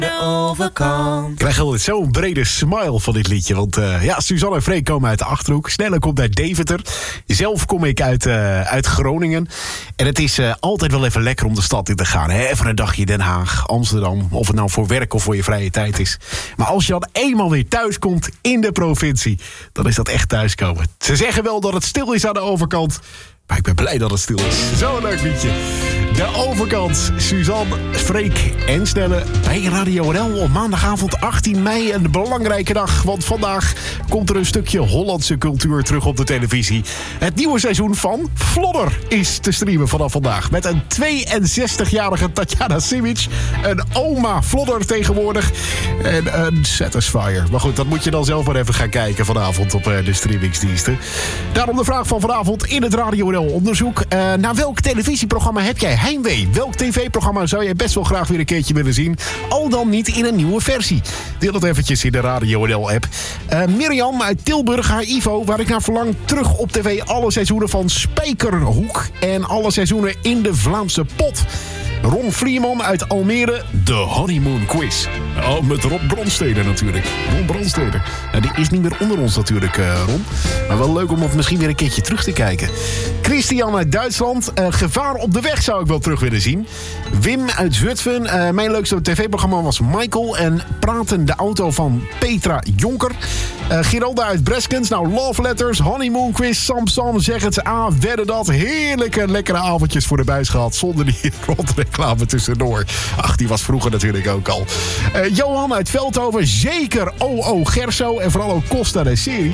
De overkant. Ik krijg altijd zo'n brede smile van dit liedje. Want Suzanne en Freek komen uit de Achterhoek. Snelle komt uit Deventer. Zelf kom ik uit Groningen. En het is altijd wel even lekker om de stad in te gaan. Hè? Even een dagje Den Haag, Amsterdam. Of het nou voor werk of voor je vrije tijd is. Maar als je dan eenmaal weer thuis komt in de provincie, dan is dat echt thuiskomen. Ze zeggen wel dat het stil is aan de overkant. Maar ik ben blij dat het stil is. Zo'n leuk liedje. De overkant. Suzanne, Freek en Snelle bij Radio NL op maandagavond 18 mei. Een belangrijke dag, want vandaag komt er een stukje Hollandse cultuur terug op de televisie. Het nieuwe seizoen van Flodder is te streamen vanaf vandaag. Met een 62-jarige Tatjana Simic. Een oma Flodder tegenwoordig. En een Satisfyer. Maar goed, dat moet je dan zelf maar even gaan kijken vanavond op de streamingsdiensten. Daarom de vraag van vanavond in het Radio NL onderzoek. Naar welk televisieprogramma heb jij heimwee? Welk tv-programma zou jij best wel graag weer een keertje willen zien? Al dan niet in een nieuwe versie. Deel het eventjes in de Radio NL-app. Mirjam uit Tilburg, haar Ivo, waar ik naar verlang. Terug op tv alle seizoenen van Spijkerhoek. En alle seizoenen in de Vlaamse pot. Ron Vlieman uit Almere, de Honeymoon Quiz. Oh, met Rob Brandsteder natuurlijk. Ron Brandsteder. Nou, die is niet meer onder ons natuurlijk, Ron. Maar wel leuk om het misschien weer een keertje terug te kijken. Christian uit Duitsland. Gevaar op de weg zou ik wel terug willen zien. Wim uit Zutphen. Mijn leukste tv-programma was Michael. En Praten de auto van Petra Jonker. Geralda uit Breskens. Nou, Love Letters, Honeymoon Quiz, Samsam, zeg het wedden dat. Heerlijke, lekkere avondjes voor de buis gehad. Zonder die rondreclame tussendoor. Ach, die was vroeger natuurlijk ook al. Johan uit Veldhoven. Zeker O.O. Gerso. En vooral ook Costa de serie.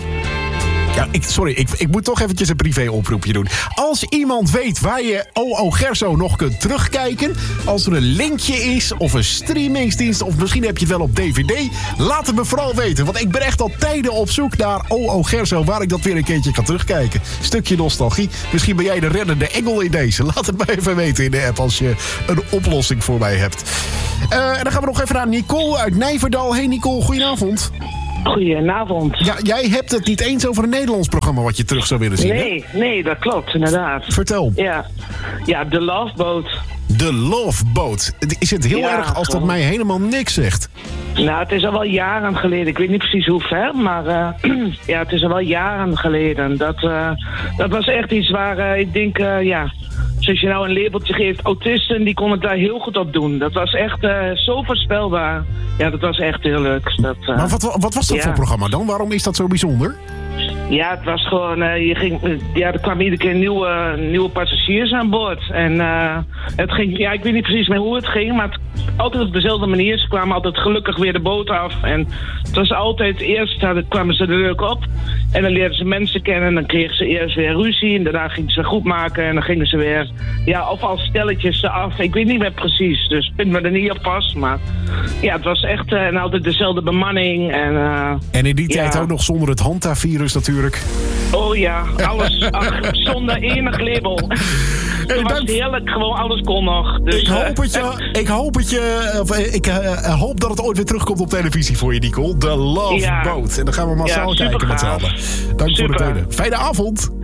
Ja, ik moet toch eventjes een privé-oproepje doen. Als iemand weet waar je O.O. Gerso nog kunt terugkijken, als er een linkje is of een streamingsdienst, of misschien heb je het wel op DVD, laat het me vooral weten. Want ik ben echt al tijden op zoek naar O.O. Gerso, waar ik dat weer een keertje kan terugkijken. Stukje nostalgie. Misschien ben jij de reddende engel in deze. Laat het me even weten in de app als je een oplossing voor mij hebt. En dan gaan we nog even naar Nicole uit Nijverdal. Hey Nicole, goedenavond. Goedenavond. Ja, jij hebt het niet eens over een Nederlands programma wat je terug zou willen zien, Nee, dat klopt, inderdaad. Vertel. Ja, The Love Boat. The Love Boat. Is het heel erg als dat mij helemaal niks zegt? Nou, het is al wel jaren geleden. Ik weet niet precies hoe ver, maar het is al wel jaren geleden. Dat was echt iets waar ik denk, zoals je nou een labeltje geeft, autisten, die konden het daar heel goed op doen. Dat was echt zo voorspelbaar. Ja, dat was echt heel leuk. Maar wat was dat voor programma dan? Waarom is dat zo bijzonder? Ja, het was gewoon, er kwamen iedere keer nieuwe passagiers aan boord. En het ging, ik weet niet precies meer hoe het ging, maar altijd op dezelfde manier. Ze kwamen altijd gelukkig weer de boot af. En het was altijd, eerst kwamen ze er leuk op. En dan leerden ze mensen kennen en dan kregen ze eerst weer ruzie. En daarna gingen ze goed maken en dan gingen ze weer, of als stelletjes af. Ik weet niet meer precies, dus pint me er niet op vast. Maar ja, het was echt en altijd dezelfde bemanning. En in die tijd ook nog zonder het Hanta-virus natuurlijk. Oh ja, alles zonder enig label. Het was heerlijk, gewoon alles kon nog. Dus, ik hoop dat het ooit weer terugkomt op televisie voor je, Nicole. The Love Boat. En dan gaan we massaal kijken met z'n allen. Dank voor de teunen. Fijne avond.